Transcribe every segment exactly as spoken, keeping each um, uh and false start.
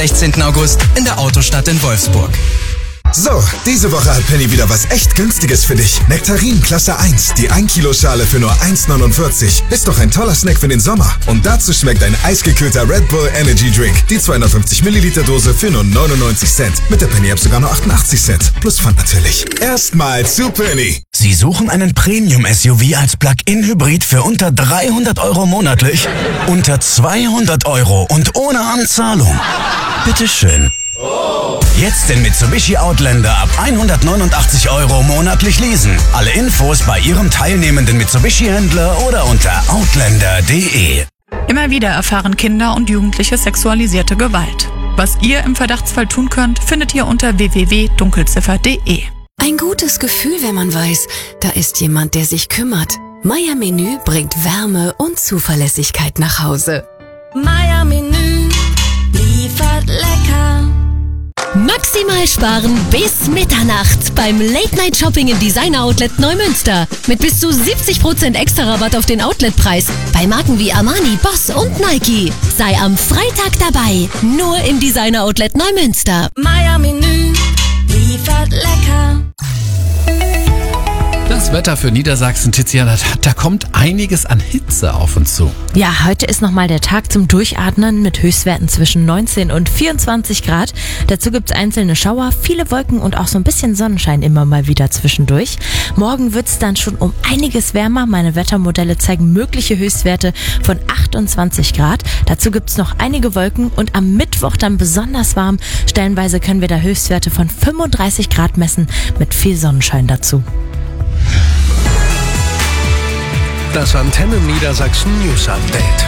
sechzehnten August in der Autostadt in Wolfsburg. So, diese Woche hat Penny wieder was echt Günstiges für dich. Nektarin Klasse eins, die ein Kilo Schale für nur eins neunundvierzig. Ist doch ein toller Snack für den Sommer. Und dazu schmeckt ein eisgekühlter Red Bull Energy Drink. Die zweihundertfünfzig Milliliter Dose für nur neunundneunzig Cent. Mit der Penny-App sogar nur achtundachtzig Cent. Plus Pfand natürlich. Erstmal zu Penny. Sie suchen einen Premium-S U V als Plug-in-Hybrid für unter dreihundert Euro monatlich? Unter zweihundert Euro und ohne Anzahlung? Bitteschön. Jetzt den Mitsubishi Outlander ab hundertneunundachtzig Euro monatlich leasen. Alle Infos bei Ihrem teilnehmenden Mitsubishi-Händler oder unter outlander punkt de. Immer wieder erfahren Kinder und Jugendliche sexualisierte Gewalt. Was ihr im Verdachtsfall tun könnt, findet ihr unter w w w punkt dunkelziffer punkt de. Ein gutes Gefühl, wenn man weiß, da ist jemand, der sich kümmert. Meier Menü bringt Wärme und Zuverlässigkeit nach Hause. Meier Menü liefert lecker. Maximal sparen bis Mitternacht beim Late-Night-Shopping im Designer-Outlet Neumünster. Mit bis zu siebzig Prozent extra Rabatt auf den Outletpreis. Bei Marken wie Armani, Boss und Nike. Sei am Freitag dabei. Nur im Designer-Outlet Neumünster. Meier Menü liefert lecker. Das Wetter für Niedersachsen, Tiziana, da kommt einiges an Hitze auf uns zu. Ja, heute ist nochmal der Tag zum Durchatmen mit Höchstwerten zwischen neunzehn und vierundzwanzig Grad. Dazu gibt's einzelne Schauer, viele Wolken und auch so ein bisschen Sonnenschein immer mal wieder zwischendurch. Morgen wird's dann schon um einiges wärmer. Meine Wettermodelle zeigen mögliche Höchstwerte von achtundzwanzig Grad. Dazu gibt's noch einige Wolken und am Mittwoch dann besonders warm. Stellenweise können wir da Höchstwerte von fünfunddreißig Grad messen mit viel Sonnenschein dazu. Das Antenne Niedersachsen News Update.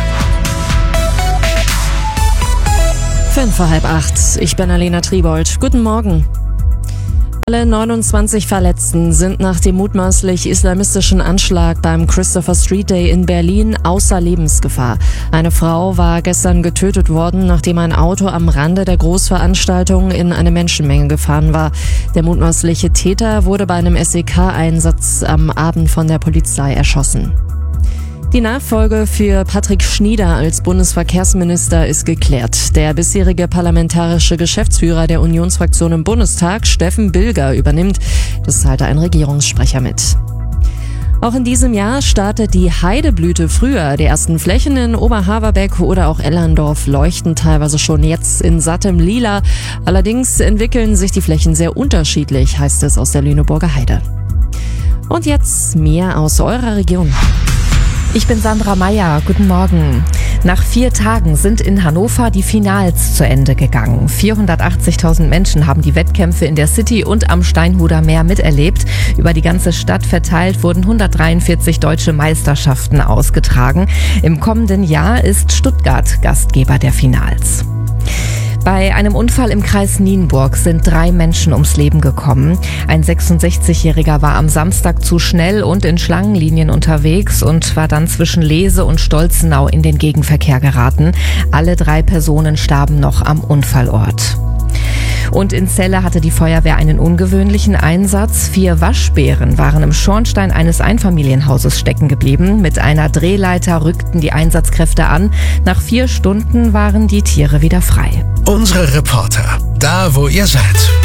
Fünf vor halb acht. Ich bin Alena Triebold. Guten Morgen. Alle neunundzwanzig Verletzten sind nach dem mutmaßlich islamistischen Anschlag beim Christopher Street Day in Berlin außer Lebensgefahr. Eine Frau war gestern getötet worden, nachdem ein Auto am Rande der Großveranstaltung in eine Menschenmenge gefahren war. Der mutmaßliche Täter wurde bei einem S E K-Einsatz am Abend von der Polizei erschossen. Die Nachfolge für Patrick Schnieder als Bundesverkehrsminister ist geklärt. Der bisherige parlamentarische Geschäftsführer der Unionsfraktion im Bundestag, Steffen Bilger, übernimmt. Das teilte ein Regierungssprecher mit. Auch in diesem Jahr startet die Heideblüte früher. Die ersten Flächen in Oberhaverbeck oder auch Ellerndorf leuchten teilweise schon jetzt in sattem Lila. Allerdings entwickeln sich die Flächen sehr unterschiedlich, heißt es aus der Lüneburger Heide. Und jetzt mehr aus eurer Region. Ich bin Sandra Meyer. Guten Morgen. Nach vier Tagen sind in Hannover die Finals zu Ende gegangen. vierhundertachtzigtausend Menschen haben die Wettkämpfe in der City und am Steinhuder Meer miterlebt. Über die ganze Stadt verteilt wurden hundertdreiundvierzig deutsche Meisterschaften ausgetragen. Im kommenden Jahr ist Stuttgart Gastgeber der Finals. Bei einem Unfall im Kreis Nienburg sind drei Menschen ums Leben gekommen. Ein sechsundsechzigjähriger war am Samstag zu schnell und in Schlangenlinien unterwegs und war dann zwischen Lese und Stolzenau in den Gegenverkehr geraten. Alle drei Personen starben noch am Unfallort. Und in Celle hatte die Feuerwehr einen ungewöhnlichen Einsatz. Vier Waschbären waren im Schornstein eines Einfamilienhauses stecken geblieben. Mit einer Drehleiter rückten die Einsatzkräfte an. Nach vier Stunden waren die Tiere wieder frei. Unsere Reporter, da wo ihr seid.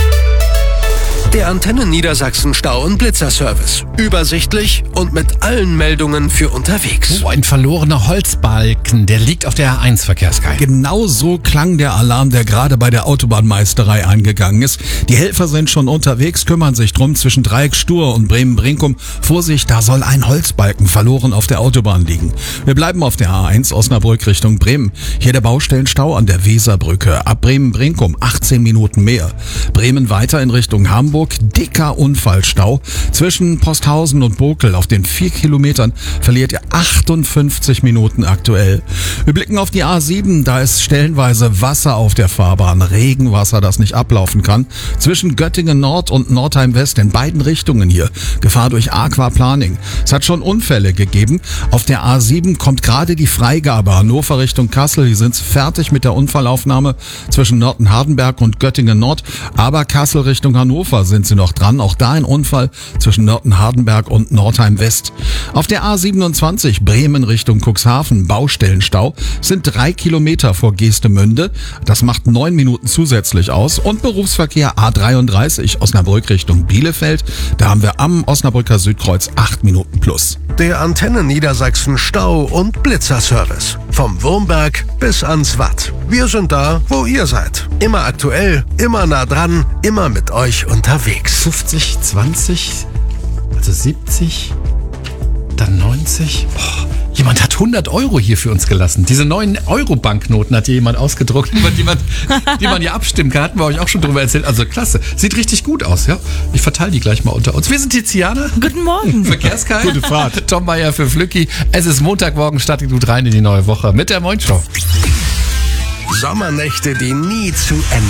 Der Antenne Niedersachsen Stau- und Blitzerservice. Übersichtlich und mit allen Meldungen für unterwegs. Oh, ein verlorener Holzbalken, der liegt auf der A eins Verkehrskai. Genau so klang der Alarm, der gerade bei der Autobahnmeisterei eingegangen ist. Die Helfer sind schon unterwegs, kümmern sich drum zwischen Dreieckstur und Bremen-Brinkum. Vorsicht, da soll ein Holzbalken verloren auf der Autobahn liegen. Wir bleiben auf der A eins Osnabrück Richtung Bremen. Hier der Baustellenstau an der Weserbrücke. Ab Bremen-Brinkum achtzehn Minuten mehr. Bremen weiter in Richtung Hamburg. Dicker Unfallstau. Zwischen Posthausen und Bokel auf den vier Kilometern verliert ihr achtundfünfzig Minuten aktuell. Wir blicken auf die A sieben, da ist stellenweise Wasser auf der Fahrbahn. Regenwasser, das nicht ablaufen kann. Zwischen Göttingen Nord und Nordheim West in beiden Richtungen hier. Gefahr durch Aquaplaning. Es hat schon Unfälle gegeben. Auf der A sieben kommt gerade die Freigabe Hannover Richtung Kassel. Hier sind fertig mit der Unfallaufnahme zwischen Nörten-Hardenberg und Göttingen Nord. Aber Kassel Richtung Hannover sind sie noch dran. Auch da ein Unfall zwischen Nörten-Hardenberg und Nordheim West. Auf der A siebenundzwanzig Bremen Richtung Cuxhaven Baustellenstau sind drei Kilometer vor Geestemünde. Das macht neun Minuten zusätzlich aus. Und Berufsverkehr A dreiunddreißig Osnabrück Richtung Bielefeld. Da haben wir am Osnabrücker Südkreuz acht Minuten plus. Der Antenne Niedersachsen Stau- und Blitzerservice. Vom Wurmberg bis ans Watt. Wir sind da, wo ihr seid. Immer aktuell, immer nah dran, immer mit euch unterwegs. fünfzig, zwanzig, also siebzig, dann neunzig. Boah, jemand hat hundert Euro hier für uns gelassen. Diese neuen Euro-Banknoten hat hier jemand ausgedruckt, über die man, die man ja abstimmen kann. Hatten wir euch auch schon drüber erzählt. Also klasse. Sieht richtig gut aus, ja? Ich verteile die gleich mal unter uns. Wir sind Tiziana. Guten Morgen. Verkehrskite. Gute Fahrt. Tom Meier für Flücki. Es ist Montagmorgen, startet gut rein in die neue Woche mit der Moin Show. Sommernächte, die nie zu Ende